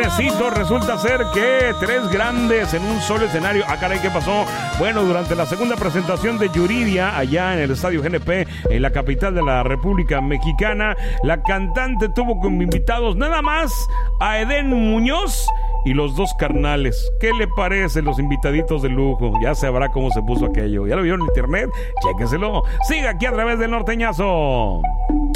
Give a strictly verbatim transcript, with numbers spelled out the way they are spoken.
chismecito, resulta ser que tres grandes en un solo escenario. Ah, caray, ¿qué pasó? Bueno, durante la segunda presentación de Yuridia, allá en el Estadio G N P, en la capital de la República Mexicana, la cantante tuvo como invitados nada más a Edén Muñoz y los dos carnales. ¿Qué le parecen los invitaditos de lujo? Ya sabrá cómo se puso aquello. ¿Ya lo vieron en internet? Chéquenselo. Siga aquí a través del Norteñazo.